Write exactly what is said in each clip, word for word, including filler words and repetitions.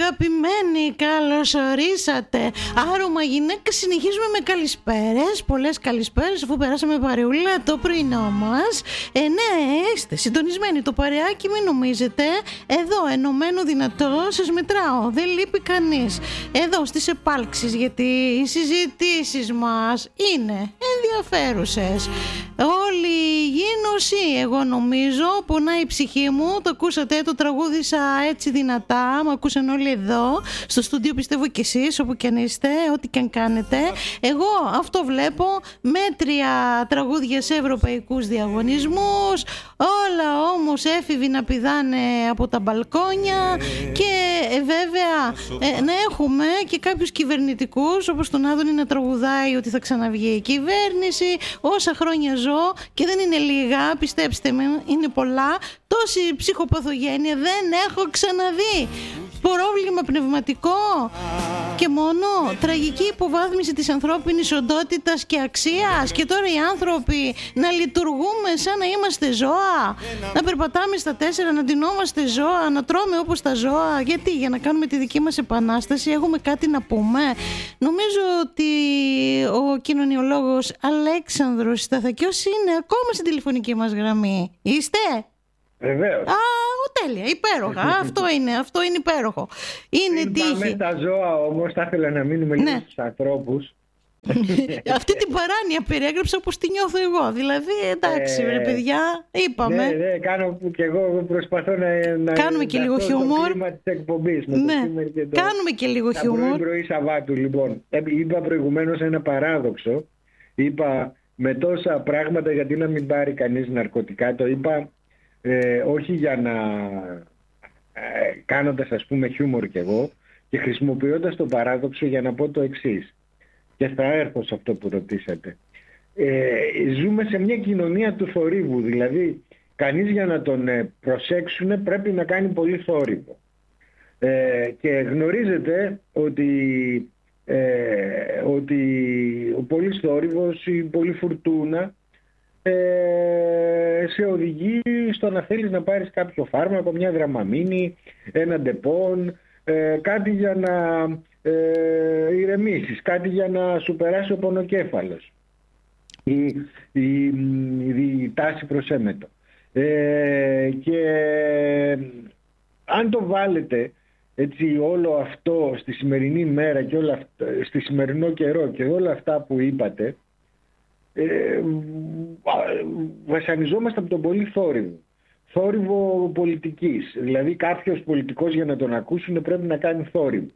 Αγαπημένοι, καλώς ορίσατε. Άρωμα γυναίκα, συνεχίζουμε με καλησπέρες. Πολλές καλησπέρες, αφού περάσαμε παρεούλα το πρωινό μας. Ε, ναι, είστε συντονισμένοι το παρεάκι, μην νομίζετε. Εδώ, ενωμένο δυνατό, σας μετράω. Δεν λείπει κανείς. Εδώ στις επάλξεις, γιατί οι συζητήσεις μας είναι ενδιαφέρουσες. Όλη η γίνωση, εγώ νομίζω, πονάει η ψυχή μου. Το ακούσατε, το τραγούδισα έτσι δυνατά. Μ' ακούσαν όλοι εδώ στο στούντιο, πιστεύω κι εσείς, όπου κι αν είστε, ό,τι κι αν κάνετε. Εγώ αυτό βλέπω, μέτρια τραγούδια σε ευρωπαϊκούς διαγωνισμούς, όλα όμως έφηβοι να πηδάνε από τα μπαλκόνια και ε, βέβαια ε, να έχουμε και κάποιους κυβερνητικούς, όπως τον Άδωνη να τραγουδάει ότι θα ξαναβγεί η κυβέρνηση. Όσα χρόνια ζω, και δεν είναι λίγα, πιστέψτε με, είναι πολλά, τόση ψυχοπαθογένεια δεν έχω ξαναδεί. Πρόβλημα πνευματικό και μόνο, τραγική υποβάθμιση της ανθρώπινης οντότητας και αξίας, και τώρα οι άνθρωποι να λειτουργούμε σαν να είμαστε ζώα, να περπατάμε στα τέσσερα, να ντυνόμαστε ζώα, να τρώμε όπως τα ζώα. Γιατί? Για να κάνουμε τη δική μας επανάσταση? Έχουμε κάτι να πούμε? Νομίζω ότι ο κοινωνιολόγος Αλέξανδρος Σταθακιός είναι ακόμα στην τηλεφωνική μας γραμμή. Είστε? Βεβαίως. Α, τέλεια, υπέροχα. αυτό, είναι, αυτό είναι υπέροχο. Είναι τύχη. Πάμε στα ζώα όμως, θα ήθελα να μείνουμε ναι. λίγο στους ανθρώπους. Αυτή την παράνοια περιέγραψα όπως τη νιώθω εγώ. Δηλαδή, εντάξει, ε, ρε παιδιά, είπαμε. Ναι, ναι, κάνω και εγώ προσπαθώ να. να Κάνουμε και λίγο χιούμορ. Ναι, το κάνουμε και λίγο χιούμορ. Πρωί πρωί Σαββάτου, λοιπόν. Είπα προηγουμένως ένα παράδοξο. Είπα με τόσα πράγματα, γιατί να μην πάρει κανείς ναρκωτικά. Το είπα ε, όχι για να. Ε, κάνοντας, ας πούμε, χιούμορ κι εγώ, και χρησιμοποιώντας το παράδοξο για να πω το εξής. Και θα έρθω σε αυτό που ρωτήσατε. Ε, ζούμε σε μια κοινωνία του θορύβου. Δηλαδή, κανείς για να τον ε, προσέξουν πρέπει να κάνει πολύ θόρυβο. Ε, και γνωρίζετε ότι, ε, ότι ο πολύς θόρυβος, η πολλή φουρτούνα ε, σε οδηγεί στο να θέλεις να πάρεις κάποιο φάρμακο, μια δραμαμίνη, ένα ντεπών, ε, κάτι για να ε, ηρεμήσεις, κάτι για να σου περάσει ο πονοκέφαλος, η, η, η, η τάση προς έμετο. Ε, και αν το βάλετε έτσι όλο αυτό στη σημερινή μέρα και όλα αυτά, στη σημερινό καιρό και όλα αυτά που είπατε, ε, βασανιζόμαστε από τον πολύ θόρυβο. Θόρυβο πολιτικής. Δηλαδή κάποιος πολιτικός για να τον ακούσουν πρέπει να κάνει θόρυβο.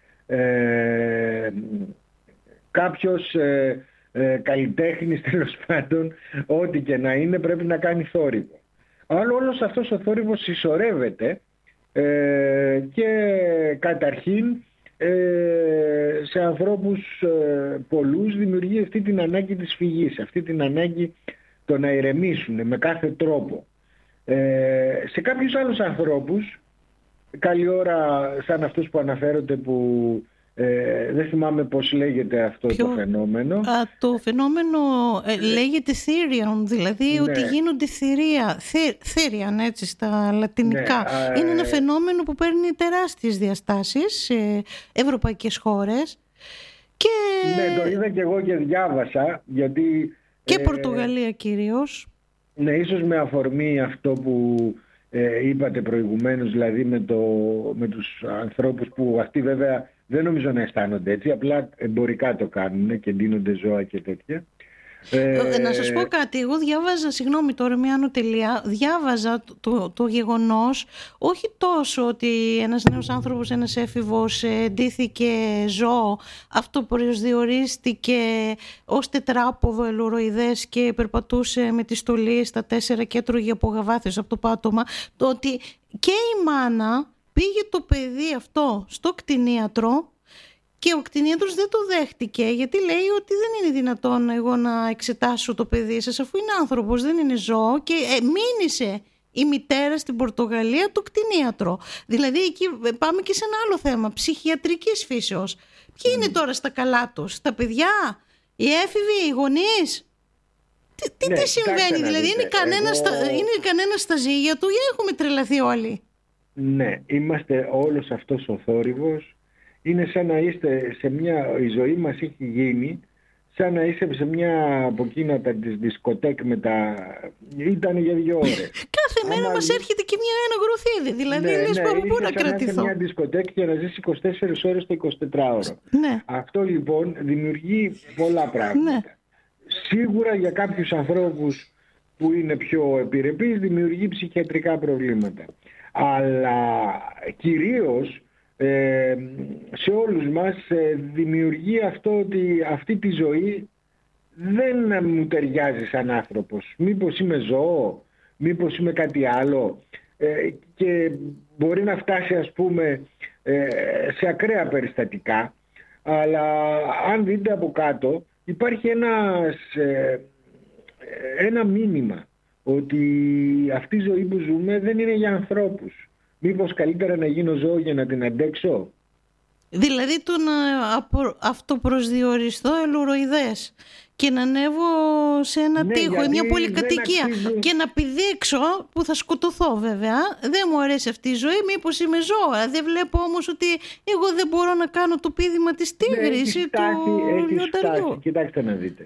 Ε, κάποιος ε, ε, καλλιτέχνης, τέλος πάντων, ό,τι και να είναι, πρέπει να κάνει θόρυβο. Αλλά όλος αυτός ο θόρυβος συσσωρεύεται ε, και καταρχήν ε, σε ανθρώπους ε, πολλούς δημιουργεί αυτή την ανάγκη της φυγής, αυτή την ανάγκη το να ηρεμήσουν με κάθε τρόπο. Ε, σε κάποιους άλλους ανθρώπους, καλή ώρα, σαν αυτούς που αναφέρονται, που ε, δεν θυμάμαι πώς λέγεται αυτό. Ποιο? Το φαινόμενο. Α, το φαινόμενο ε, λέγεται Therion, δηλαδή ναι. Ότι γίνονται θηρία, Therion έτσι στα λατινικά. Ναι, είναι ένα φαινόμενο που παίρνει τεράστιες διαστάσεις σε ευρωπαϊκές χώρες. Και... Ναι, το είδα και εγώ και διάβασα, γιατί... Και ε, Πορτογαλία κυρίως. Ναι, ίσως με αφορμή αυτό που ε, είπατε προηγουμένως, δηλαδή με, το, με τους ανθρώπους που αυτοί βέβαια δεν νομίζω να αισθάνονται έτσι, απλά εμπορικά το κάνουν και ντύνονται ζώα και τέτοια. Ε, να σας πω κάτι, εγώ διάβαζα, συγγνώμη τώρα μια ανωτελεία, διάβαζα το, το, το γεγονός όχι τόσο ότι ένας νέος άνθρωπος, ένας έφηβος ντύθηκε ζώο, αυτό προσδιορίστηκε ως τετράποδο ελουροειδές και περπατούσε με τη στολή στα τέσσερα και έτρωγε από γαβάθιος από το πάτωμα, το ότι και η μάνα πήγε το παιδί αυτό στο κτηνίατρο και ο κτηνίατρος δεν το δέχτηκε, γιατί λέει ότι δεν είναι δυνατόν εγώ να εξετάσω το παιδί σας αφού είναι άνθρωπος, δεν είναι ζώο, και ε, μήνυσε η μητέρα στην Πορτογαλία το κτηνίατρο. Δηλαδή εκεί πάμε και σε ένα άλλο θέμα ψυχιατρικής φύσεως. Ποιοι είναι τώρα στα καλά τους, τα παιδιά, οι έφηβοι, οι γονείς? Τι, τι, ναι, τι συμβαίνει, δηλαδή είναι κανένας, εγώ... στα, είναι κανένας στα ζύγια του ή έχουμε τρελαθεί όλοι? Ναι, είμαστε όλος αυτός ο θόρυβος. Είναι σαν να είστε σε μια... Η ζωή μας έχει γίνει σαν να είσαι σε μια από εκείνα τα δισκοτέκ με τα... Ήταν για δύο ώρες. Κάθε μέρα Άμα... μας έρχεται και μια ένα γροθίδι. Δηλαδή ναι, λες ναι, από πού να κρατηθώ. Σε μια δισκοτέκ και να ζεις είκοσι τέσσερις ώρες το εικοσιτετράωρο. Ναι. Αυτό λοιπόν δημιουργεί πολλά πράγματα. Ναι. Σίγουρα για κάποιους ανθρώπους που είναι πιο επιρρεπείς δημιουργεί ψυχιατρικά προβλήματα. Αλλά κυρίως ε, σε όλους μας ε, δημιουργεί αυτό ότι αυτή τη ζωή δεν μου ταιριάζει σαν άνθρωπος. Μήπως είμαι ζώο, μήπως είμαι κάτι άλλο, ε, και μπορεί να φτάσει ας πούμε ε, σε ακραία περιστατικά. Αλλά αν δείτε από κάτω υπάρχει ένας, ε, ένα μήνυμα ότι αυτή η ζωή που ζούμε δεν είναι για ανθρώπους. Μήπως καλύτερα να γίνω ζώο για να την αντέξω. Δηλαδή το να απο... αυτοπροσδιοριστώ ελουροειδές και να ανέβω σε ένα ναι, τοίχο ή μια πολυκατοικία αξίζουν... και να πηδήξω, που θα σκοτωθώ βέβαια. Δεν μου αρέσει αυτή η ζωή, μήπως είμαι ζώα. Δεν βλέπω όμως ότι εγώ δεν μπορώ να κάνω το πήδημα της τίγρης ναι, ή του λιονταριού. Κοιτάξτε να δείτε.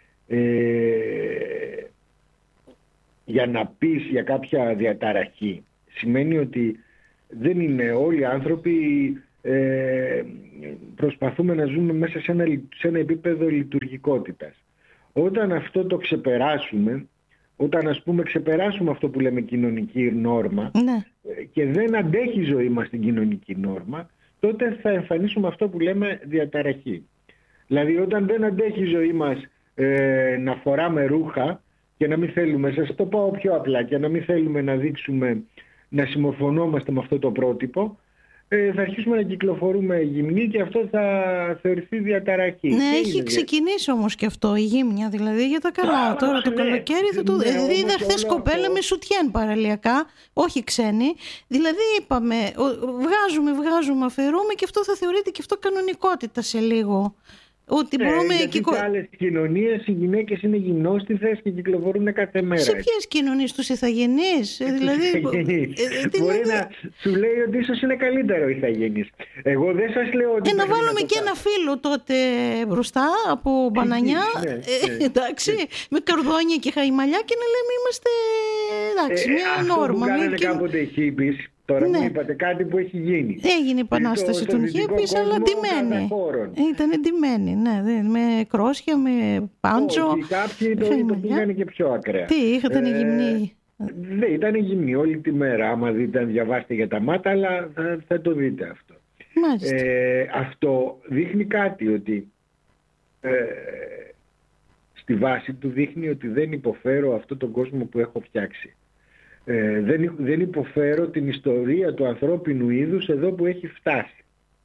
Ε... Για να πεις για κάποια διαταραχή σημαίνει ότι δεν είναι όλοι οι άνθρωποι, ε, προσπαθούμε να ζούμε μέσα σε ένα, σε ένα επίπεδο λειτουργικότητας. Όταν αυτό το ξεπεράσουμε, όταν ας πούμε ξεπεράσουμε αυτό που λέμε κοινωνική νόρμα ναι. και δεν αντέχει η ζωή μας την κοινωνική νόρμα, τότε θα εμφανίσουμε αυτό που λέμε διαταραχή. Δηλαδή όταν δεν αντέχει η ζωή μας ε, να φοράμε ρούχα και να μην θέλουμε, σας το πάω πιο απλά, και να μην θέλουμε να δείξουμε, να συμμορφωνόμαστε με αυτό το πρότυπο, ε, θα αρχίσουμε να κυκλοφορούμε γυμνοί και αυτό θα θεωρηθεί διαταραχή. Ναι, και έχει ξεκινήσει δια... όμως και αυτό, η γύμνια δηλαδή, για τα καλά. Α, τώρα το ναι, καλοκαίρι θα το... Ναι, είδα χθες κοπέλα αυτό... με σουτιέν παραλιακά, όχι ξένοι. Δηλαδή είπαμε, βγάζουμε, βγάζουμε, αφαιρούμε και αυτό θα θεωρείται και αυτό κανονικότητα σε λίγο. Ότι ναι, μπορούμε γιατί και... σε άλλες κοινωνίες οι γυναίκες είναι γυμνόστιθες και κυκλοφορούν κάθε μέρα. Σε ποιες κοινωνίες, τους ηθαγενείς? Δηλαδή, ε, μπορεί να σου λέει ότι ίσως είναι καλύτερο ηθαγενείς. Εγώ δεν σας λέω ότι... Ε, να βάλουμε και ένα φύλλο τότε μπροστά από μπανανιά, ναι, ναι. Ε, εντάξει, ναι. με καρδόνια και χαϊμαλιά και να λέμε είμαστε, εντάξει, ε, μια νόρμα. Αυτό που κάνανε και... κάποτε οι χίπης. Τώρα ναι. μου είπατε κάτι που έχει γίνει. Έγινε η επανάσταση των χίπης, αλλά ντυμένη. Ήταν ντυμένη, ναι, με κρόσια, με πάντζο. Όχι, κάποιοι το, το πήγανε και πιο ακραία. Τι, είχατε ε, γυμνή? Δεν ήταν γυμνή όλη τη μέρα. Άμα δείτε, αν διαβάσετε για τα μάτα, αλλά θα, θα το δείτε αυτό. Ε, αυτό δείχνει κάτι, ότι ε, στη βάση του δείχνει ότι δεν υποφέρω αυτόν τον κόσμο που έχω φτιάξει. Ε, δεν, δεν υποφέρω την ιστορία του ανθρώπινου είδους εδώ που έχει φτάσει.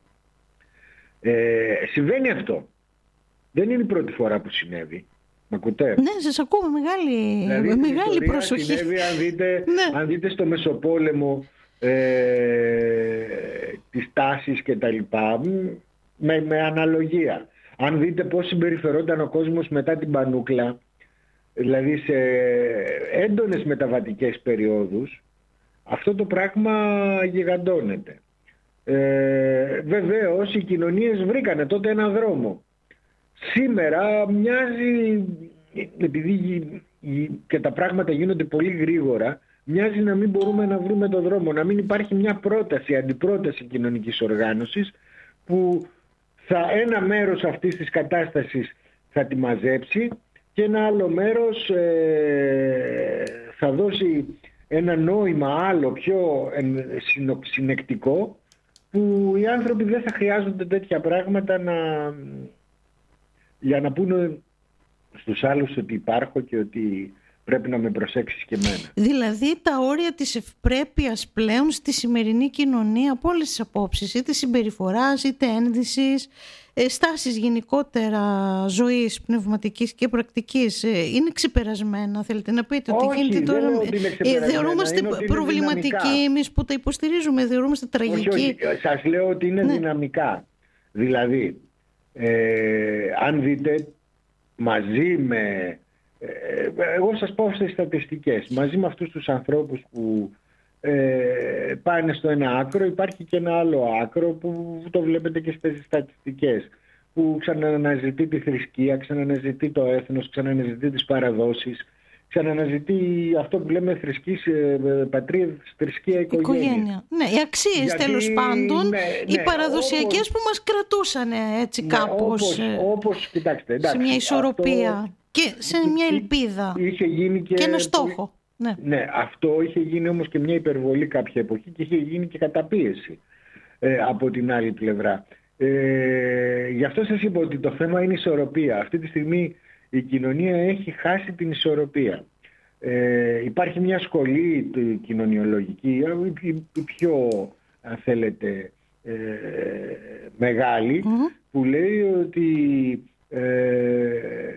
Ε, συμβαίνει αυτό. Δεν είναι η πρώτη φορά που συνέβη. Μ' ακούτε? Ναι, σας ακούω με μεγάλη, δηλαδή, με μεγάλη προσοχή. Συνέβη, αν δείτε, ναι. αν δείτε στο Μεσοπόλεμο ε, τις τάσεις και τα λοιπά, με, με αναλογία. Αν δείτε πώς συμπεριφερόταν ο κόσμος μετά την Πανούκλα, δηλαδή σε έντονες μεταβατικές περιόδους, αυτό το πράγμα γιγαντώνεται. Ε, βεβαίως οι κοινωνίες βρήκανε τότε έναν δρόμο. Σήμερα μοιάζει, επειδή και τα πράγματα γίνονται πολύ γρήγορα, μοιάζει να μην μπορούμε να βρούμε τον δρόμο, να μην υπάρχει μια πρόταση, αντιπρόταση κοινωνικής οργάνωσης που θα, ένα μέρος αυτής της κατάστασης θα τη μαζέψει και ένα άλλο μέρος ε, θα δώσει ένα νόημα άλλο, πιο ε, συνεκτικό, που οι άνθρωποι δεν θα χρειάζονται τέτοια πράγματα να, για να πούνε στους άλλους ότι υπάρχω και ότι πρέπει να με προσέξεις και εμένα. Δηλαδή τα όρια της ευπρέπειας πλέον στη σημερινή κοινωνία από όλες τις απόψεις, είτε συμπεριφοράς είτε ένδυσης, στάσεις γενικότερα ζωής πνευματικής και πρακτικής, είναι ξεπερασμένα? Θέλετε να πείτε? Όχι, ότι γίνεται τώρα... Θεωρούμαστε προβληματικοί εμείς που τα υποστηρίζουμε, θεωρούμαστε τραγικοί? Όχι, όχι. Σας λέω ότι είναι ναι. δυναμικά. Δηλαδή, ε, αν δείτε μαζί με... Εγώ σας πω στις στατιστικές. Μαζί με αυτούς τους ανθρώπους που ε, πάνε στο ένα άκρο. Υπάρχει και ένα άλλο άκρο που το βλέπετε και στις στατιστικές, που ξαναναζητεί τη θρησκεία, ξαναναζητεί το έθνος, ξαναναζητεί τις παραδόσεις, ξαναναζητεί αυτό που λέμε θρησκής, πατρίδα, θρησκεία, οικογένεια. οικογένεια. Ναι, οι αξίες. Γιατί, τέλος πάντων, ναι, οι ναι, παραδοσιακές όπως, που μας κρατούσαν έτσι, ναι, κάπως όπως, όπως, κοιτάξτε, εντάξει, σε μια ισορροπία αυτό, και σε μια ελπίδα είχε γίνει και, και ένα στόχο. Ναι. ναι, αυτό είχε γίνει όμως και μια υπερβολή κάποια εποχή και είχε γίνει και καταπίεση ε, από την άλλη πλευρά. Ε, γι' αυτό σας είπα ότι το θέμα είναι ισορροπία. Αυτή τη στιγμή η κοινωνία έχει χάσει την ισορροπία. Ε, υπάρχει μια σχολή κοινωνιολογική, η, η πιο, αν θέλετε, ε, μεγάλη, mm-hmm. που λέει ότι ε,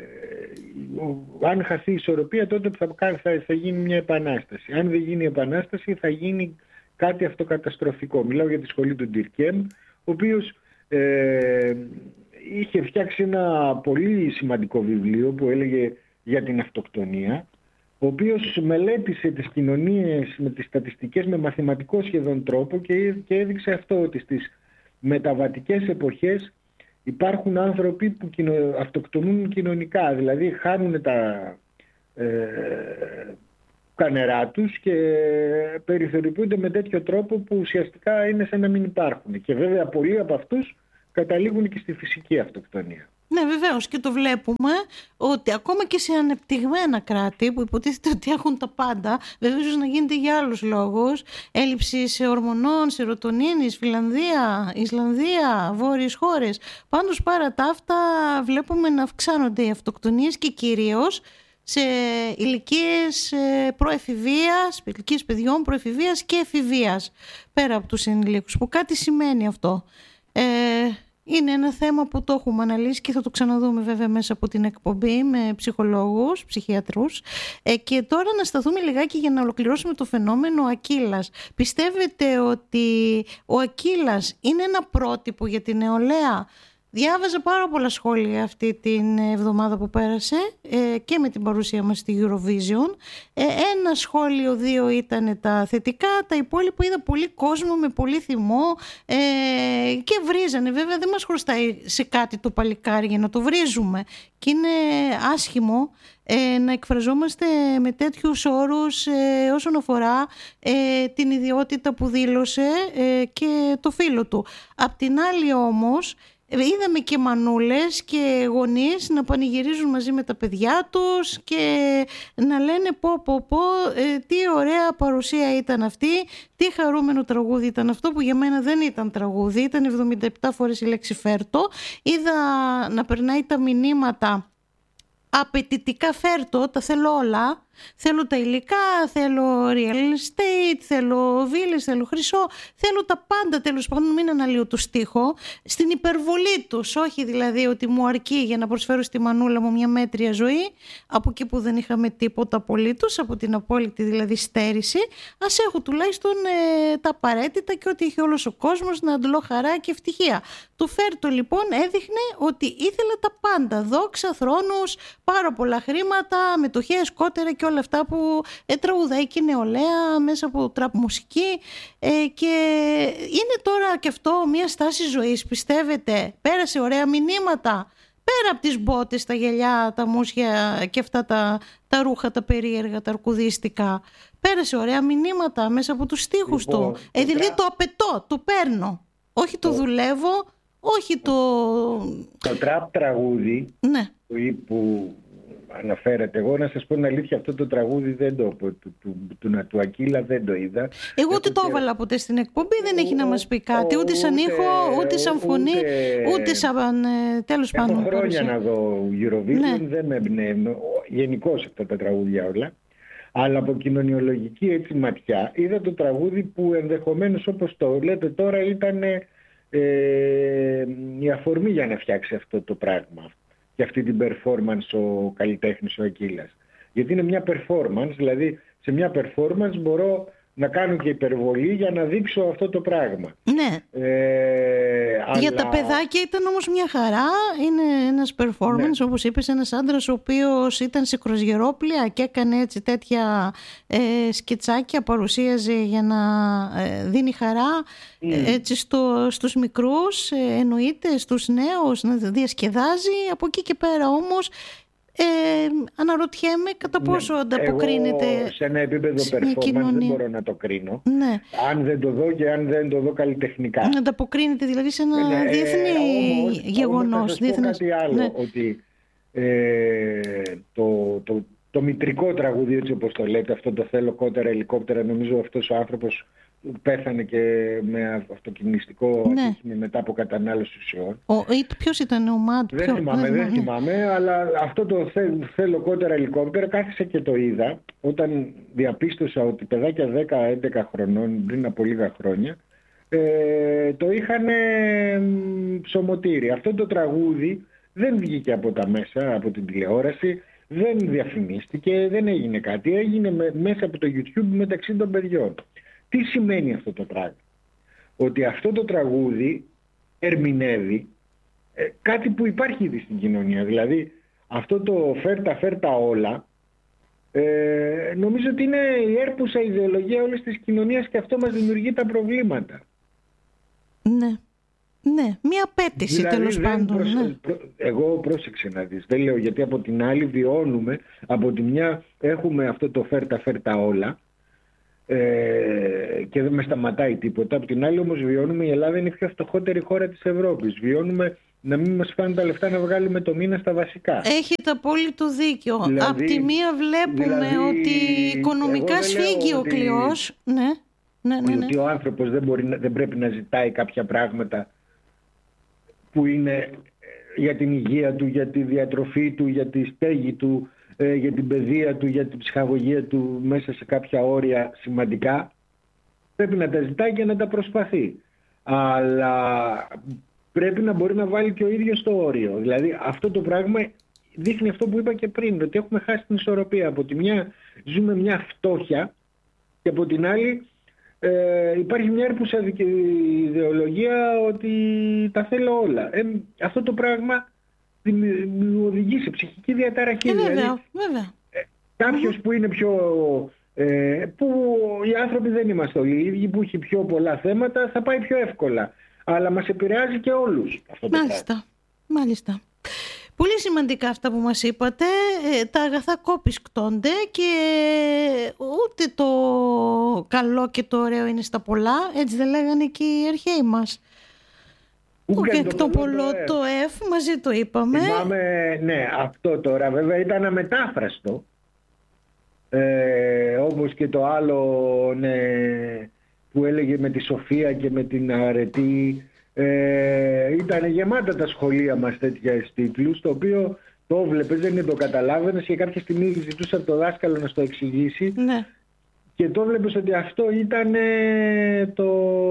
αν χαθεί η ισορροπία, τότε θα, θα, θα γίνει μια επανάσταση. Αν δεν γίνει επανάσταση, θα γίνει κάτι αυτοκαταστροφικό. Μιλάω για τη σχολή του Ντυρκέμ, ο οποίος ε, είχε φτιάξει ένα πολύ σημαντικό βιβλίο που έλεγε για την αυτοκτονία, ο οποίος μελέτησε τις κοινωνίες με τις στατιστικές με μαθηματικό σχεδόν τρόπο και, και έδειξε αυτό, ότι στις μεταβατικές εποχές υπάρχουν άνθρωποι που κοινο, αυτοκτονούν κοινωνικά, δηλαδή χάνουν τα ε, κανερά τους και περιθωριοποιούνται με τέτοιο τρόπο που ουσιαστικά είναι σαν να μην υπάρχουν. Και βέβαια πολλοί από αυτούς καταλήγουν και στη φυσική αυτοκτονία. Ναι, βεβαίως, και το βλέπουμε ότι ακόμα και σε ανεπτυγμένα κράτη που υποτίθεται ότι έχουν τα πάντα, βεβαίως να γίνεται για άλλους λόγους, έλλειψη σε ορμονών, σερωτονίνης, Φιλανδία, Ισλανδία, βόρειες χώρες. Πάντως παρά τα αυτά βλέπουμε να αυξάνονται οι αυτοκτονίες και κυρίως σε ηλικίες προεφηβείας, ηλικίες παιδιών προεφηβείας και εφηβείας, πέρα από τους ενηλίκους, που κάτι σημαίνει αυτό. Ε, είναι ένα θέμα που το έχουμε αναλύσει και θα το ξαναδούμε βέβαια μέσα από την εκπομπή με ψυχολόγους, ψυχιατρούς. Ε, και τώρα να σταθούμε λιγάκι για να ολοκληρώσουμε το φαινόμενο Ακύλας. Πιστεύετε ότι ο Ακύλας είναι ένα πρότυπο για την νεολαία? Διάβαζα πάρα πολλά σχόλια αυτή την εβδομάδα που πέρασε ε, και με την παρουσία μας στη Eurovision. Ε, ένα σχόλιο, δύο ήταν τα θετικά, τα υπόλοιπα είδα πολύ κόσμο με πολύ θυμό ε, και βρίζανε. Βέβαια δεν μας χρωστάει σε κάτι το παλικάρι για να το βρίζουμε και είναι άσχημο ε, να εκφραζόμαστε με τέτοιους όρους ε, όσον αφορά ε, την ιδιότητα που δήλωσε ε, και το φίλο του. Απ' την άλλη όμως είδαμε και μανούλες και γονείς να πανηγυρίζουν μαζί με τα παιδιά τους και να λένε πω πω πω ε, τι ωραία παρουσία ήταν αυτή, τι χαρούμενο τραγούδι ήταν αυτό, που για μένα δεν ήταν τραγούδι, ήταν εβδομήντα επτά φορές η λέξη φέρτο. Είδα να περνάει τα μηνύματα απαιτητικά, φέρτο, τα θέλω όλα. Θέλω τα υλικά, θέλω real estate, θέλω βίλες, θέλω χρυσό, θέλω τα πάντα, τέλος πάντων, μην αναλύω το στίχο, στην υπερβολή τους, όχι δηλαδή ότι μου αρκεί για να προσφέρω στη μανούλα μου μια μέτρια ζωή, από εκεί που δεν είχαμε τίποτα απολύτως, από την απόλυτη δηλαδή στέρηση, ας έχω τουλάχιστον ε, τα απαραίτητα και ό,τι είχε όλος ο κόσμος, να αντλώ χαρά και ευτυχία. Το φέρτο λοιπόν έδειχνε ότι ήθελε τα πάντα, δόξα, θρόνους, πάρα πολλά χρήματα, μετοχές, κότερα και όλα αυτά που ε, τραγουδάει και η νεολαία μέσα από τραπ μουσική ε, και είναι τώρα και αυτό μια στάση ζωής. Πιστεύετε, πέρασε ωραία μηνύματα πέρα από τις μπότες, τα γυαλιά, τα μουσια και αυτά τα, τα ρούχα, τα περίεργα, τα αρκουδίστικα, πέρασε ωραία μηνύματα μέσα από τους στίχους λοιπόν, του ε, δηλαδή το απαιτώ, το παίρνω, όχι το, το δουλεύω, όχι το... Το τραπ τραγούδι, ναι, που αναφέρατε, εγώ να σας πω την αλήθεια, αυτό το τραγούδι δεν το, του, του, του, του, του Ακύλα δεν το είδα. Εγώ ούτε το έβαλα ποτέ στην εκπομπή, δεν έχει να μας πει κάτι, ούτε σαν ήχο, ούτε σαν φωνή, ούτε, ούτε σαν τέλος πάντων. Έχω χρόνια να δω Eurovision, ναι, δεν με εμπνέουν γενικώς αυτά τα τραγούδια όλα, αλλά από κοινωνιολογική έτσι ματιά είδα το τραγούδι που ενδεχομένως, όπως το λέτε τώρα, ήταν ε, η αφορμή για να φτιάξει αυτό το πράγμα και αυτή την performance ο καλλιτέχνης ο Ακύλας. Γιατί είναι μια performance, δηλαδή σε μια performance μπορώ να κάνω και υπερβολή για να δείξω αυτό το πράγμα. Ναι. Ε, Για τα παιδάκια ήταν όμως μια χαρά. Είναι ένας performance, ναι. όπως είπες, ένας άντρας ο οποίος ήταν σε κροσγερόπλια και έκανε έτσι τέτοια ε, σκετσάκια, παρουσίαζε για να ε, δίνει χαρά mm. ε, έτσι στο, στους μικρούς, ε, εννοείται στους νέους, να διασκεδάζει. Από εκεί και πέρα όμως Ε, αναρωτιέμαι κατά πόσο ναι, ανταποκρίνεται. Εγώ σε ένα επίπεδο performance κοινωνία. Δεν μπορώ να το κρίνω. Ναι. Αν δεν το δω και αν δεν το δω καλλιτεχνικά. Ανταποκρίνεται δηλαδή σε ένα ναι, διεθνή ε, όμως, γεγονός. Όμως θα σας πω κάτι άλλο. Ναι. Ότι ε, το, το, το μητρικό τραγούδι, έτσι όπως το λέτε, αυτό το θέλω κότερα ελικόπτερα, νομίζω αυτός ο άνθρωπος πέθανε και με αυτοκινηστικό ναι. ατύχημα μετά από κατανάλωση ουσιών. Ποιος ήταν ο Μάντ? Δεν ποιο, θυμάμαι, δεν ναι. θυμάμαι, αλλά αυτό το θέλω, θέλω κότερα ελικόπτερα κάθισα και το είδα όταν διαπίστωσα ότι παιδάκια δέκα έντεκα χρονών πριν από λίγα χρόνια ε, το είχαν ψωμοτήρι. Αυτό το τραγούδι δεν βγήκε από τα μέσα, από την τηλεόραση, δεν διαφημίστηκε, δεν έγινε κάτι. Έγινε με, μέσα από το YouTube μεταξύ των παιδιών. Τι σημαίνει αυτό το πράγμα? Ότι αυτό το τραγούδι ερμηνεύει ε, κάτι που υπάρχει ήδη στην κοινωνία. Δηλαδή αυτό το φέρτα φέρτα όλα ε, νομίζω ότι είναι η έρπουσα ιδεολογία όλης της κοινωνίας και αυτό μας δημιουργεί τα προβλήματα. Ναι, ναι, μία απέτηση δηλαδή, τέλος πάντων. Προσε... Ναι. Προ... Εγώ πρόσεξε να δεις, δεν λέω, γιατί από την άλλη βιώνουμε, από τη μια έχουμε αυτό το φέρτα φέρτα όλα Ε, και δεν με σταματάει τίποτα. Από την άλλη όμως βιώνουμε, η Ελλάδα είναι η πιο φτωχότερη χώρα της Ευρώπης. Βιώνουμε να μην μας φάνε τα λεφτά να βγάλουμε το μήνα στα βασικά. Έχετε απόλυτο δίκιο. Δηλαδή, από τη μία βλέπουμε δηλαδή, ότι οικονομικά σφίγγει ο κλειός. Ναι, ναι, ναι, ναι. Ότι ο άνθρωπος δεν, μπορεί, δεν πρέπει να ζητάει κάποια πράγματα που είναι για την υγεία του, για τη διατροφή του, για τη στέγη του, για την παιδεία του, για την ψυχαγωγία του μέσα σε κάποια όρια σημαντικά. Πρέπει να τα ζητάει και να τα προσπαθεί. Αλλά πρέπει να μπορεί να βάλει και ο ίδιος το όριο. Δηλαδή αυτό το πράγμα δείχνει αυτό που είπα και πριν, ότι έχουμε χάσει την ισορροπία. Από τη μια ζούμε μια φτώχεια και από την άλλη ε, υπάρχει μια έρπουσα ιδεολογία ότι τα θέλω όλα. Ε, αυτό το πράγμα μου οδηγεί σε ψυχική διαταραχή. Ε, βέβαια, δηλαδή, βέβαια. Ε, κάποιος mm. που είναι πιο... Ε, που οι άνθρωποι δεν είμαστε όλοι οι ίδιοι, που έχει πιο πολλά θέματα, θα πάει πιο εύκολα. Αλλά μας επηρεάζει και όλους αυτό το Μάλιστα, πράγμα. μάλιστα. Πολύ σημαντικά αυτά που μας είπατε. Ε, τα αγαθά κόπισκτώνται και ούτε το καλό και το ωραίο είναι στα πολλά. Έτσι δεν λέγανε και οι αρχαίοι μας. Ούτε εκ το πολλό το F, μαζί το είπαμε. Θυμάμαι, ναι, αυτό τώρα βέβαια ήταν αμετάφραστο. Ε, όπως και το άλλο, ναι, που έλεγε με τη Σοφία και με την Αρετή. Ε, ήταν γεμάτα τα σχολεία μας τέτοια τίτλους, το οποίο το βλέπεις, δεν το καταλάβαινες και κάποια στιγμή ζητούσε από το δάσκαλο να στο εξηγήσει. Ναι. Και το βλέπεις ότι αυτό ήταν ε, το...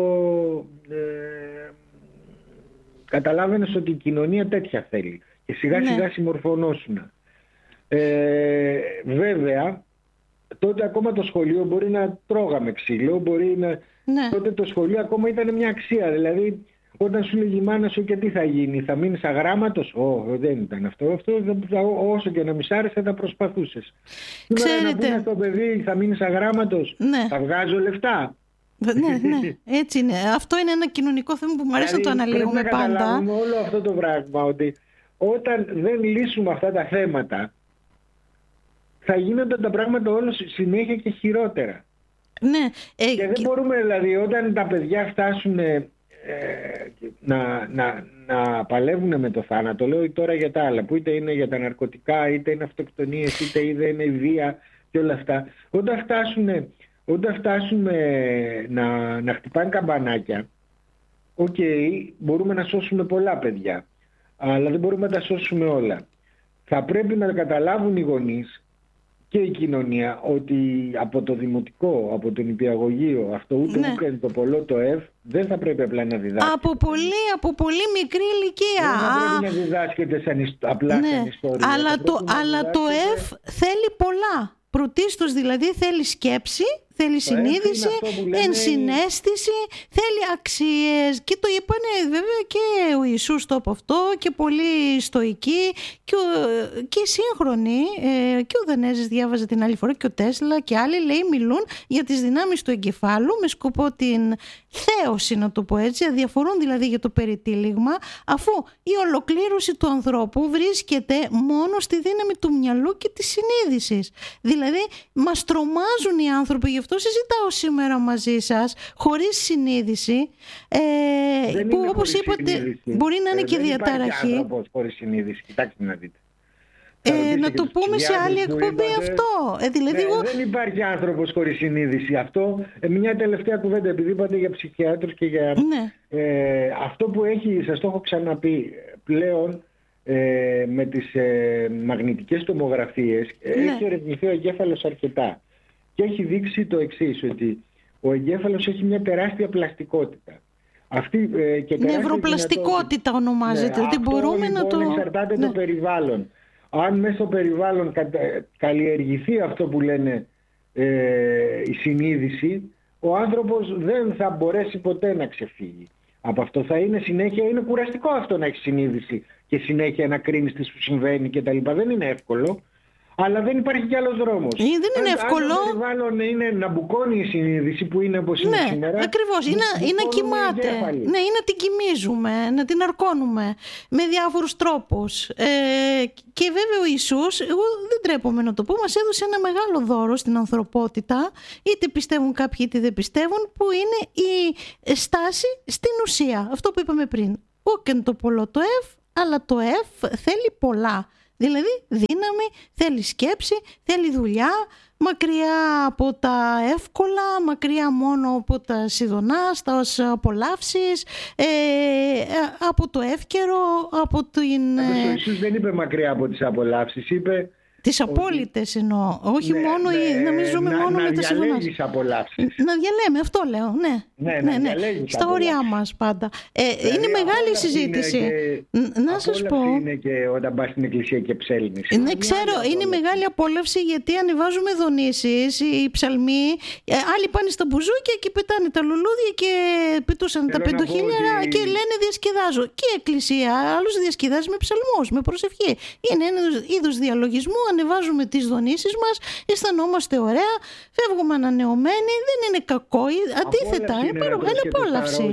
Ε, καταλάβαινες ότι η κοινωνία τέτοια θέλει και σιγά ναι. σιγά συμμορφωνόσουνα. Ε, βέβαια τότε ακόμα το σχολείο μπορεί να τρώγαμε ξύλο, μπορεί να... Ναι. Τότε το σχολείο ακόμα ήταν μια αξία, δηλαδή όταν σου λέγει η μάνα σου και τι θα γίνει, θα μείνεις αγράμματος? Ω, δεν ήταν αυτό, αυτό όσο και να μη σ' άρεσε θα προσπαθούσες. Ξέρετε... Να πούνε στο παιδί θα μείνεις αγράμματος, ναι. θα βγάζω λεφτά. Ναι, ναι, έτσι είναι. Αυτό είναι ένα κοινωνικό θέμα που μου αρέσει δηλαδή, να το αναλύουμε πάντα. Πρέπει να καταλάβουμε όλο αυτό το πράγμα, ότι όταν δεν λύσουμε αυτά τα θέματα θα γίνονται τα πράγματα όλο συνέχεια και χειρότερα. Ναι. Ε, και δεν και... μπορούμε δηλαδή όταν τα παιδιά φτάσουν ε, να, να, να παλεύουν με το θάνατο, λέω τώρα για τα άλλα, που είτε είναι για τα ναρκωτικά, είτε είναι αυτοκτονίες, είτε είναι η βία και όλα αυτά. Όταν φτάσουν... Όταν φτάσουμε να, να χτυπάνε καμπανάκια, οκ, okay, μπορούμε να σώσουμε πολλά παιδιά, αλλά δεν μπορούμε να τα σώσουμε όλα. Θα πρέπει να καταλάβουν οι γονείς και η κοινωνία ότι από το δημοτικό, από το νηπιαγωγείο, αυτό ούτε ναι. ούτε το πολλό το F, δεν θα πρέπει απλά να διδάσκεται. Από πολύ, από πολύ μικρή ηλικία. Δεν θα πρέπει να διδάσκεται σαν ιστο, απλά ναι. σαν ιστορία. Αλλά, το, αλλά το F θέλει πολλά. Πρωτίστως δηλαδή θέλει σκέψη, θέλει συνείδηση, ενσυναίσθηση, θέλει αξίες. Και το είπανε βέβαια και ο Ιησούς το από αυτό και πολλοί στοικοί και, ο, και οι σύγχρονοι. Ε, και ο Δανέζης διάβαζε την άλλη φορά και ο Τέσλα και άλλοι, λέει, μιλούν για τις δυνάμεις του εγκεφάλου με σκοπό την θέωση, να το πω έτσι, αδιαφορούν δηλαδή για το περιτύλιγμα, αφού η ολοκλήρωση του ανθρώπου βρίσκεται μόνο στη δύναμη του μυαλού και της συνείδησης. Δηλαδή μας τρομάζουν οι άνθρωποι, γι' αυτό συζητάω σήμερα μαζί σας, χωρίς συνείδηση, ε, που όπως είπατε συνείδηση. Μπορεί να είναι ε, και δεν διαταραχή. Δεν υπάρχει άνθρωπος χωρίς συνείδηση, κοιτάξτε να δείτε. Ε, να το πούμε σε άλλη εκπομπή είπατε, αυτό. Ε, δηλαδή ναι, εγώ... Δεν υπάρχει άνθρωπος χωρίς συνείδηση. Αυτό, ε, μια τελευταία κουβέντα, επειδή είπατε για ψυχιάτρους και για... Ναι. Ε, αυτό που έχει, σας το έχω ξαναπεί, πλέον ε, με τις ε, μαγνητικές τομογραφίες ναι. έχει ερευνηθεί ο εγκέφαλος αρκετά. Και έχει δείξει το εξής, ότι ο εγκέφαλος έχει μια τεράστια πλαστικότητα. Αυτή, ε, και νευροπλαστικότητα ονομάζεται. Ναι, ότι αυτό, μπορούμε λοιπόν, να το... εξαρτάται ναι. το περιβάλλον. Αν μέσα στο περιβάλλον καλλιεργηθεί αυτό που λένε ε, η συνείδηση, ο άνθρωπος δεν θα μπορέσει ποτέ να ξεφύγει. Από αυτό θα είναι συνέχεια, είναι κουραστικό αυτό να έχει συνείδηση και συνέχεια να κρίνεις τι σου συμβαίνει κτλ. Δεν είναι εύκολο. Αλλά δεν υπάρχει κι άλλος δρόμος. Ε, δεν είναι αν, εύκολο. Αν το περιβάλλον είναι να μπουκώνει η συνείδηση που είναι όπως είναι ναι, σήμερα. Ακριβώς. Είναι, είναι να κοιμάται. Ναι, είναι να την κοιμίζουμε, να την αρκώνουμε με διάφορους τρόπους. Ε, και βέβαια ο Ιησούς, εγώ δεν τρέπομαι να το πω, μας έδωσε ένα μεγάλο δώρο στην ανθρωπότητα, είτε πιστεύουν κάποιοι είτε δεν πιστεύουν, που είναι η στάση στην ουσία. Αυτό που είπαμε πριν. Ούκεν το πολλό το εφ, αλλά το εφ θέλει πολλά. Δηλαδή δύναμη, θέλει σκέψη, θέλει δουλειά, μακριά από τα εύκολα, μακριά μόνο από τα σιδωνά, στα απολαύσεις, ε, από το εύκαιρο, από την... Ο Ιησούς δεν είπε μακριά από τις απολαύσεις, είπε... Τις απόλυτες εννοώ, όχι ναι, μόνο, ναι, να μην ζούμε να, μόνο να με τα σιδωνά. Να διαλέγεις απολαύσεις. Να διαλέμε, αυτό λέω, ναι. Ναι, ναι, ναι. Στα ωριά μας πάντα. Ε, δηλαδή, είναι μεγάλη συζήτηση. Και, να σας πω. είναι και όταν πας στην εκκλησία και ψέλνεις. Ναι, ξέρω, είναι μεγάλη απόλαυση, γιατί ανεβάζουμε δονήσεις, οι ψαλμοί, άλλοι πάνε στα μπουζούκια και πετάνε τα λουλούδια και πετούσαν τα πεντοχίλιαρα ότι... και λένε διασκεδάζω. Και η εκκλησία άλλους διασκεδάζει με ψαλμούς, με προσευχή. Είναι ένα είδος διαλογισμού. Ανεβάζουμε τις δονήσεις μας, αισθανόμαστε ωραία, φεύγουμε ανανεωμένοι, δεν είναι κακό, αντίθετα, είναι, είναι, είναι απόλαυση.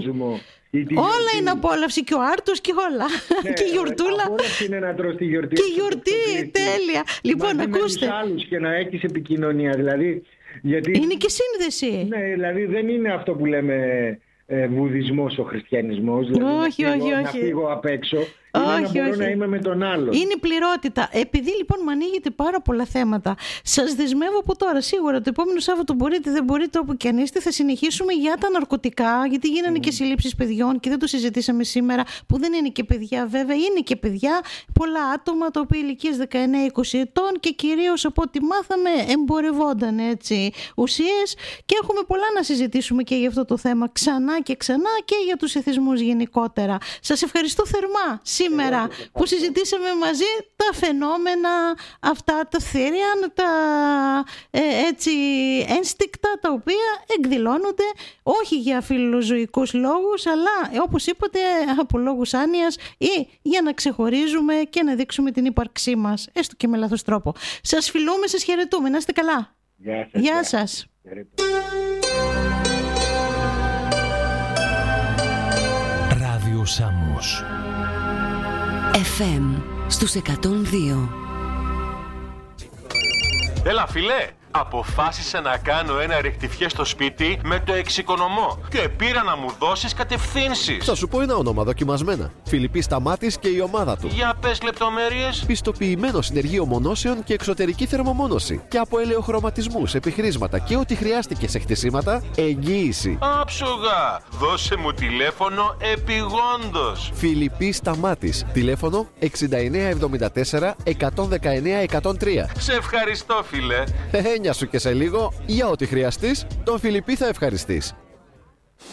Όλα είναι απόλαυση, και ο άρτος και όλα. Ναι, και η γιορτούλα. Απόλαυση είναι να τρως τη γιορτή. Και η γιορτή, τέλεια. Λοιπόν, μαζί ακούστε. Με τους άλλους και να έχεις επικοινωνία, δηλαδή. Γιατί, είναι και σύνδεση. Ναι, δηλαδή δεν είναι αυτό που λέμε ε, βουδισμός ο χριστιανισμός. Δηλαδή όχι, να όχι, φύγω, όχι. Να φύγω απ' έξω. Είναι όχι, να μπορώ όχι. να είμαι με τον άλλον. Είναι πληρότητα. Επειδή λοιπόν μου ανοίγετε πάρα πολλά θέματα, σας δεσμεύω από τώρα. Σίγουρα το επόμενο Σάββατο μπορείτε, δεν μπορείτε, όπου και αν είστε, θα συνεχίσουμε για τα ναρκωτικά, γιατί γίνανε mm. και συλλήψεις παιδιών και δεν το συζητήσαμε σήμερα, που δεν είναι και παιδιά βέβαια, είναι και παιδιά. Πολλά άτομα τα οποία ηλικίες δεκαεννέα είκοσι ετών και κυρίως από ό,τι μάθαμε εμπορευόνταν έτσι ουσίες, και έχουμε πολλά να συζητήσουμε και για αυτό το θέμα ξανά και ξανά και για τους εθισμούς γενικότερα. Σας ευχαριστώ θερμά σήμερα που συζητήσαμε μαζί τα φαινόμενα αυτά, τα θηρία, τα ε, έτσι ένστικτα, τα οποία εκδηλώνονται όχι για φιλοζωικούς λόγους, αλλά όπως είπατε από λόγους άνοιας ή για να ξεχωρίζουμε και να δείξουμε την ύπαρξή μας, έστω και με λάθος τρόπο. Σας φιλούμε, σας χαιρετούμε, να είστε καλά. Γεια σας. Γεια σας. Ράδιο Σάμος εφ εμ στους εκατόν δύο. Έλα φίλε, αποφάσισα να κάνω ένα ρεκτιφιέ στο σπίτι με το εξοικονομώ και πήρα να μου δώσεις κατευθύνσεις. Θα σου πω ένα όνομα δοκιμασμένα. Φιλιππής Σταμάτης και η ομάδα του. Για πες λεπτομέρειες. Πιστοποιημένο συνεργείο μονώσεων και εξωτερική θερμομόνωση. Και από ελαιοχρωματισμούς, επιχρήσματα και ό,τι χρειάστηκε σε χτισήματα, εγγύηση. Άψογα! Δώσε μου τηλέφωνο επιγόντως. Φιλιππής Σταμάτης. Τηλέφωνο εξήντα εννέα εβδομήντα τέσσερα εκατόν δεκαεννέα εκατόν τρία. Σε ευχαριστώ φίλε. Έννοια σου και σε λίγο, για ό,τι χρειαστείς, τον Φιλιππή θα ευχαριστείς.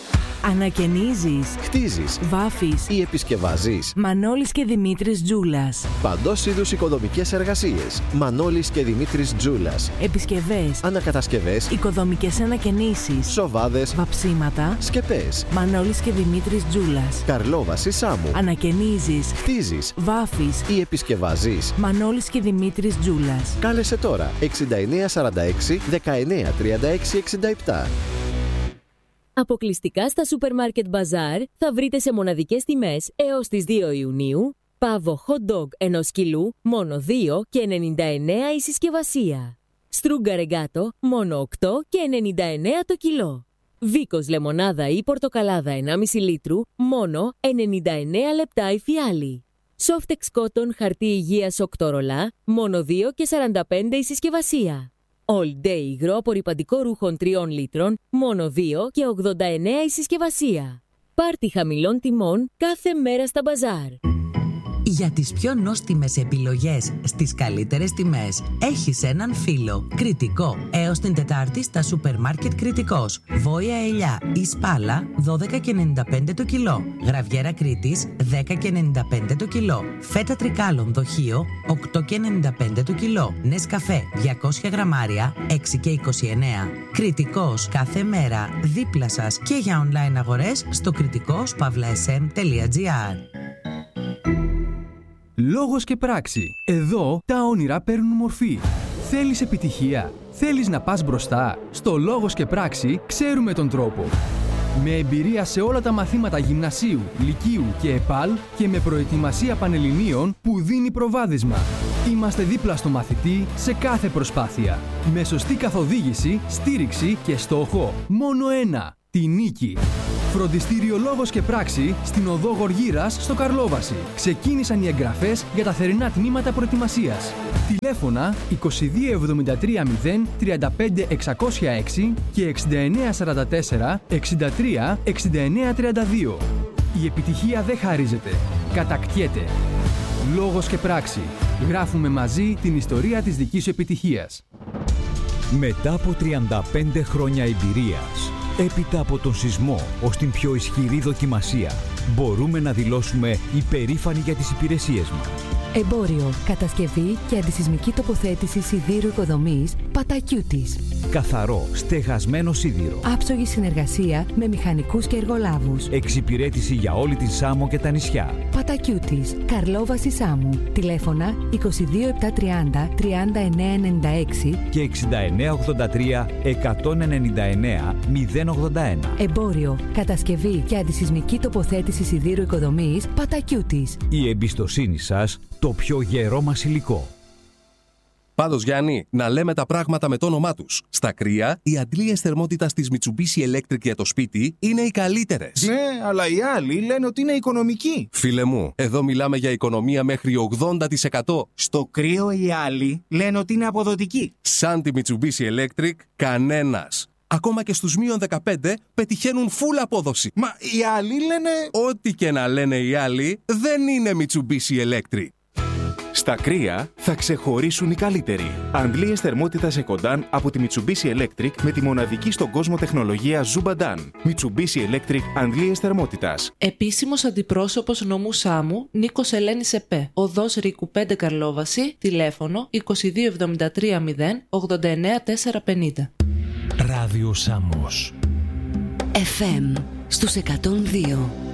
Ανακαινίζεις, χτίζεις βάφεις ή επισκευάζεις. Μανώλης και Δημήτρης Τζούλας. Παντός είδους οικοδομικές εργασίες. Μανώλης και Δημήτρης Τζούλας. Επισκευές, Ανακατασκευές, οικοδομικές ανακαινήσεις, σοβάδες, βαψίματα. σκεπές. Μανώλης και Δημήτρης Τζούλας. Καρλόβαση Σάμου. Ανακαινίζεις, Χτίζεις βάφεις ή επισκευάζεις. Μανώλης και Δημήτρης Τζούλας. Κάλεσε τώρα εξήντα εννέα σαράντα έξι δεκαεννέα τριάντα έξι εξήντα επτά. Αποκλειστικά στα Σούπερ Μάρκετ Μπαζάρ θα βρείτε σε μοναδικές τιμές έως τις δύο Ιουνίου πάβο hot dog ενός κιλού μόνο δύο και ενενήντα εννέα η συσκευασία. Στρούγκα ρεγκάτο μόνο οκτώ και ενενήντα εννέα το κιλό. Βίκος λεμονάδα ή πορτοκαλάδα ενάμιση λίτρου μόνο ενενήντα εννέα λεπτά η φιάλη. Softex Cotton χαρτί υγείας οκτώ ρολά μόνο δύο και σαράντα πέντε η συσκευασία. All Day υγρό απορρυπαντικό ρούχων τριών λίτρων μόνο δύο και ογδόντα εννέα η συσκευασία. Πάρτι χαμηλών τιμών κάθε μέρα στα μπαζάρ. Για τις πιο νόστιμες επιλογές στις καλύτερες τιμές έχεις έναν φίλο. Κρητικό. Έως την Τετάρτη στα Σούπερ Μάρκετ Κρητικός. Βόια ελιά ή σπάλα δώδεκα και ενενήντα πέντε το κιλό. Γραβιέρα Κρήτης δέκα και ενενήντα πέντε το κιλό. Φέτα τρικάλων δοχείο οκτώ και ενενήντα πέντε το κιλό. Νεσκαφέ διακόσια γραμμάρια έξι και είκοσι εννέα. Κρητικός κάθε μέρα δίπλα σας και για online αγορές στο κρητικός παύλα ες εμ τελεία τζι άρ. Λόγος και πράξη. Εδώ τα όνειρα παίρνουν μορφή. Θέλεις επιτυχία? Θέλεις να πας μπροστά? Στο Λόγος και πράξη ξέρουμε τον τρόπο. Με εμπειρία σε όλα τα μαθήματα γυμνασίου, λυκείου και ΕΠΑΛ και με προετοιμασία πανελληνίων που δίνει προβάδισμα. Είμαστε δίπλα στο μαθητή σε κάθε προσπάθεια. Με σωστή καθοδήγηση, στήριξη και στόχο μόνο ένα, τη νίκη. Φροντιστήριο Λόγος και πράξη στην οδό Γοργύρας στο Καρλόβαση. Ξεκίνησαν οι εγγραφές για τα θερινά τμήματα προετοιμασίας. Τηλέφωνα είκοσι δύο εβδομήντα τρία μηδέν τριάντα πέντε εξακόσια έξι και εξήντα εννέα σαράντα τέσσερα εξήντα τρία εξήντα εννέα τριάντα δύο. Η επιτυχία δεν χαρίζεται, κατακτιέται. Λόγος και πράξη. Γράφουμε μαζί την ιστορία της δικής σου επιτυχίας. Μετά από τριάντα πέντε χρόνια εμπειρίας, έπειτα από τον σεισμό ως την πιο ισχυρή δοκιμασία, μπορούμε να δηλώσουμε υπερήφανοι για τις υπηρεσίες μας. Εμπόριο, κατασκευή και αντισυσμική τοποθέτηση σιδήρου οικοδομής Πατακιούτης. Καθαρό, στεγασμένο σίδηρο. Άψογη συνεργασία με μηχανικούς και εργολάβους. Εξυπηρέτηση για όλη την Σάμο και τα νησιά. Πατακιούτης, Καρλόβαση Σάμου. Τηλέφωνα είκοσι δύο επτακόσια τριάντα τριάντα εννέα ενενήντα έξι και εξήντα εννέα ογδόντα τρία εκατόν ενενήντα εννέα μηδέν ογδόντα ένα. Εμπόριο, κατασκευή και αντισυσμική τοποθέτηση σιδήρου οικοδομής Πατακιούτης. Η εμπιστοσύνη σας, το πιο γερό μας υλικό. Πάντως, Γιάννη, να λέμε τα πράγματα με το όνομά τους. Στα κρύα, οι αντλίες θερμότητας της Mitsubishi Electric για το σπίτι είναι οι καλύτερες. Ναι, αλλά οι άλλοι λένε ότι είναι οικονομικοί. Φίλε μου, εδώ μιλάμε για οικονομία μέχρι ογδόντα τοις εκατό. Στο κρύο οι άλλοι λένε ότι είναι αποδοτικοί. Σαν τη Mitsubishi Electric, κανένας. Ακόμα και στους μείον δεκαπέντε πετυχαίνουν full απόδοση. Μα οι άλλοι λένε... Ό,τι και να λένε οι άλλοι, δεν είναι Mitsubishi Electric. Στα κρύα θα ξεχωρίσουν οι καλύτεροι. Αντλίες θερμότητας Ecodan από τη Mitsubishi Electric με τη μοναδική στον κόσμο τεχνολογία Zubadan. Mitsubishi Electric αντλίες θερμότητας. Επίσημος αντιπρόσωπος νομού Σάμου Νίκος Ελένης ΕΠΕ. Οδός Ρίκου πέντε Καρλόβαση. Τηλέφωνο είκοσι δύο εβδομήντα τρία μηδέν ογδόντα εννέα τετρακόσια πενήντα. Ράδιο Σάμος. εφ εμ στους εκατόν δύο.